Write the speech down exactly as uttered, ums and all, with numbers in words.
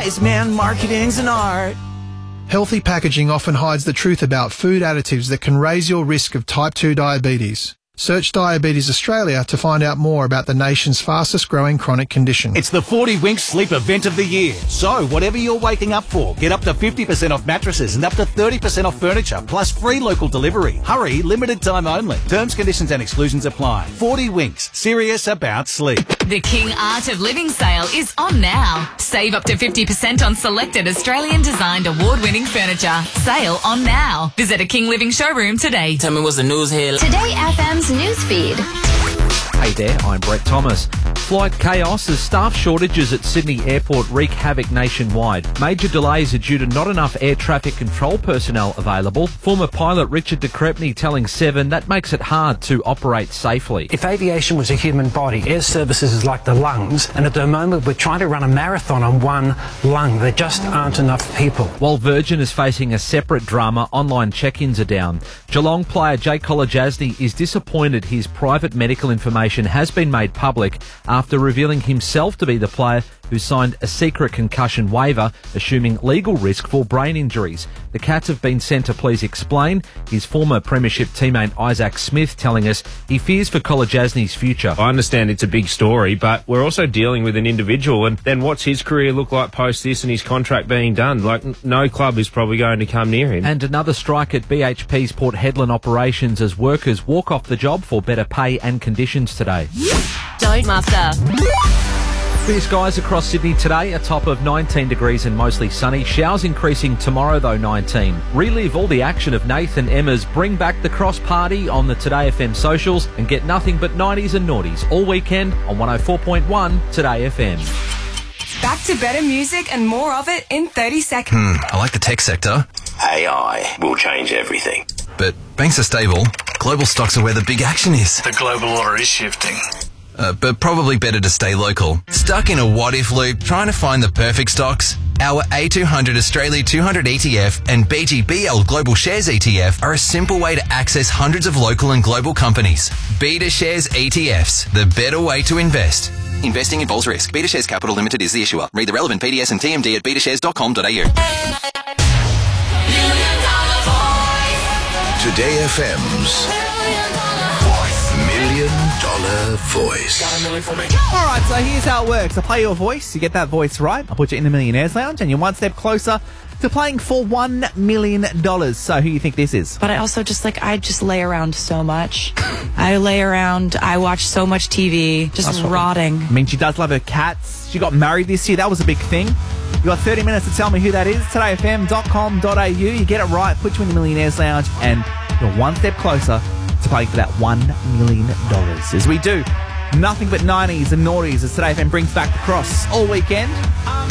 wise man, marketing's an art. Healthy packaging often hides the truth about food additives that can raise your risk of type two diabetes. Search Diabetes Australia to find out more about the nation's fastest growing chronic condition. It's the forty Winks Sleep Event of the Year. So, whatever you're waking up for, get up to fifty percent off mattresses and up to thirty percent off furniture, plus free local delivery. Hurry, limited time only. Terms, conditions and exclusions apply. forty Winks, serious about sleep. The King Art of Living sale is on now. Save up to fifty percent on selected Australian designed award-winning furniture. Sale on now. Visit a King Living showroom today. Tell me what's the news here. Today F M's newsfeed. Hey there, I'm Brett Thomas. Flight chaos as staff shortages at Sydney Airport wreak havoc nationwide. Major delays are due to not enough air traffic control personnel available. Former pilot Richard de Crespigny telling Seven that makes it hard to operate safely. If aviation was a human body, air services is like the lungs, and at the moment we're trying to run a marathon on one lung. There just aren't enough people. While Virgin is facing a separate drama, online check-ins are down. Geelong player Jake Kolodjasny is disappointed his private medical information has been made public after revealing himself to be the player who signed a secret concussion waiver, assuming legal risk for brain injuries. The Cats have been sent to please explain. His former premiership teammate Isaac Smith telling us he fears for Kolodjasny's future. I understand it's a big story, but we're also dealing with an individual, and then what's his career look like post this and his contract being done? Like, no club is probably going to come near him. And another strike at B H P's Port Hedland operations as workers walk off the job for better pay and conditions today. Don't muster. Clear skies across Sydney today, a top of nineteen degrees and mostly sunny. Showers increasing tomorrow though, nineteen. Relive all the action of Nathan Emma's Bring Back the Cross party on the Today F M socials and get nothing but nineties and noughties all weekend on one oh four point one Today F M. Back to better music and more of it in thirty seconds. Hmm, I like the tech sector. A I will change everything. But banks are stable. Global stocks are where the big action is. The global order is shifting. Uh, but probably better to stay local. Stuck in a what-if loop trying to find the perfect stocks? Our A two hundred Australia two hundred E T F and B G B L Global Shares E T F are a simple way to access hundreds of local and global companies. Beta Shares E T Fs, the better way to invest. Investing involves risk. Beta Shares Capital Limited is the issuer. Read the relevant P D S and T M D at beta shares dot com dot a u. Today F M's Million Dollar Voice. All right, so here's how it works. I play your voice, you get that voice right, I'll put you in the Millionaires Lounge, and you're one step closer to playing for one million dollars. So who do you think this is? But I also just, like, I just lay around so much. I lay around, I watch so much T V, just That's rotting. I mean, she does love her cats. She got married this year. That was a big thing. You got thirty minutes to tell me who that is. today f m dot com dot a u. You get it right, put you in the Millionaires Lounge, and you're one step closer to playing for that one million dollars. As we do nothing but nineties and noughties as Today F M brings back the cross all weekend.